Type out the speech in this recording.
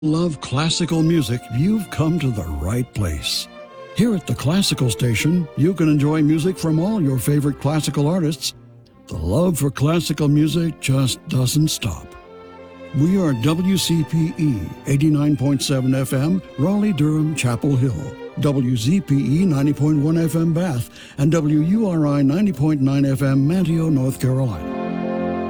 Love classical music, you've come to the right place. Here at the Classical Station, you can enjoy music from all your favorite classical artists. The love for classical music just doesn't stop. We are WCPE 89.7 FM, Raleigh-Durham, Chapel Hill, WZPE 90.1 FM, Bath, and WURI 90.9 FM, Manteo, North Carolina.